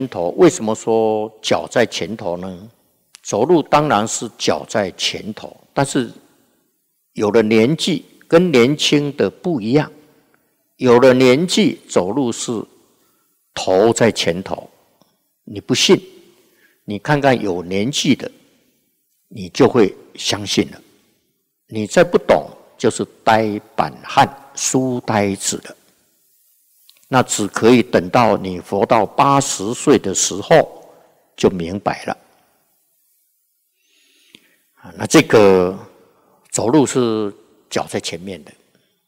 头，为什么说脚在前头呢？走路当然是脚在前头，但是有了年纪跟年轻的不一样，有了年纪走路是头在前头。你不信，你看看有年纪的，你就会相信了。你再不懂，就是呆板汉、书呆子了。那只可以等到你活到80岁的时候，就明白了。那这个走路是脚在前面的，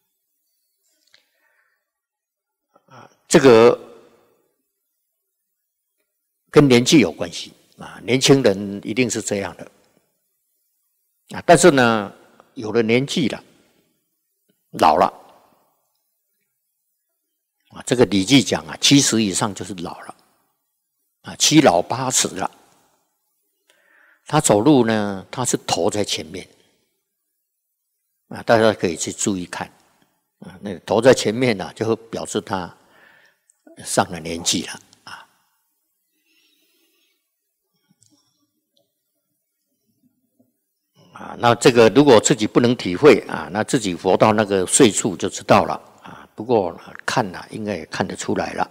这个跟年纪有关系啊。年轻人一定是这样的啊，但是呢，有了年纪了，老了啊，这个《礼记》讲啊，70以上就是老了啊，七老八十了。他走路呢，他是头在前面啊，大家可以去注意看啊，那个头在前面呢，就会表示他上了年纪了啊。那这个如果自己不能体会啊，那自己活到那个岁数就知道了啊。不过看了应该也看得出来了。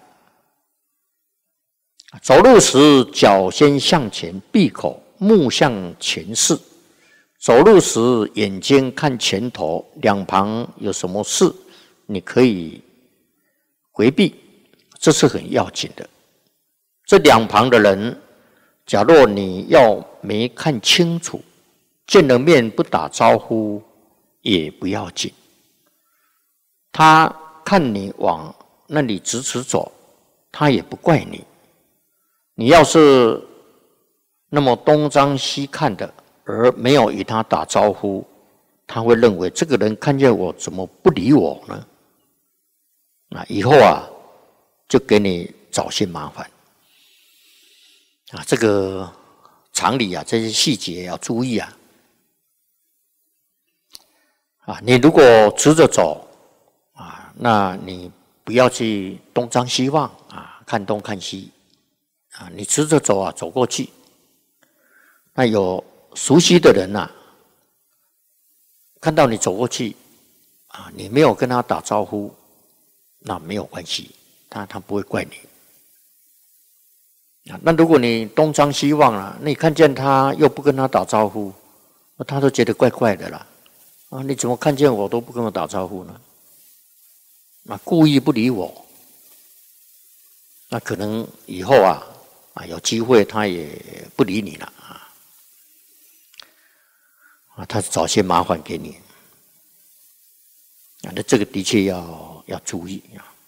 走路时脚先向前，闭口。目向前视，走路时眼睛看前头，两旁有什么事，你可以回避，这是很要紧的。这两旁的人，假若你要没看清楚，见了面不打招呼也不要紧。他看你往那里直直走，他也不怪你。你要是那么东张西看的，而没有与他打招呼，他会认为这个人看见我怎么不理我呢？那以后啊，就给你找些麻烦啊。这个常理啊，这些细节要注意啊。啊，你如果直着走啊，那你不要去东张西望啊，看东看西啊，你直着走啊，走过去。那有熟悉的人呐，看到你走过去啊，你没有跟他打招呼，那没有关系，他不会怪你啊。那如果你东张西望啊，你看见他又不跟他打招呼，他都觉得怪怪的啦啊！你怎么看见我都不跟我打招呼呢？那故意不理我，那可能以后啊有机会他也不理你了啊，他找些麻烦给你啊，那这个的确要注意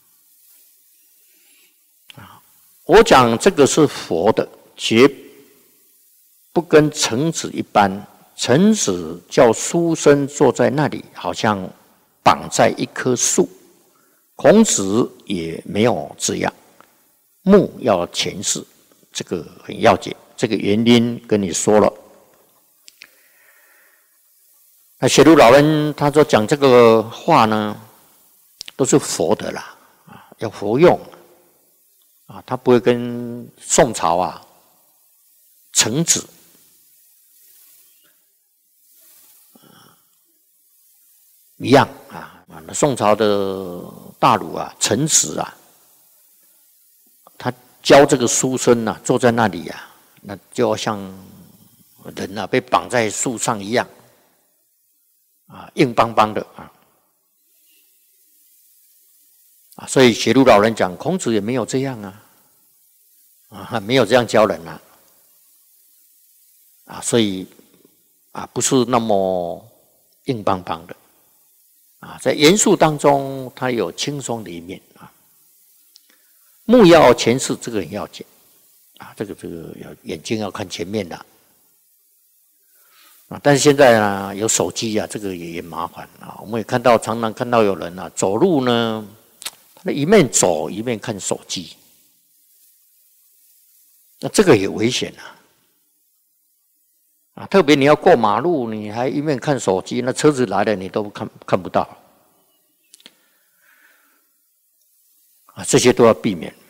啊。我讲这个是佛的，绝不跟臣子一般。臣子叫书生坐在那里，好像绑在一棵树。孔子也没有这样，目要前视，这个很要紧。这个原因跟你说了。那雪如老人他说讲这个话呢，都是佛的啦，啊，要佛用啊，他不会跟宋朝啊臣子一样啊。那宋朝的大儒啊，臣子啊，他教这个书生啊，坐在那里啊，那就要像人啊被绑在树上一样。啊，硬邦邦的啊，所以学儒老人讲，孔子也没有这样啊，没有这样教人啊，所以啊，不是那么硬邦邦的啊，在严肃当中，他有轻松的一面啊。目要前视，这个很要紧啊，这个要眼睛要看前面的。但是现在呢，有手机啊，这个也麻烦啊。我们也常常看到有人啊，走路呢，他一面走一面看手机，那这个也危险啊。特别你要过马路，你还一面看手机，那车子来了你都看不到啊，这些都要避免。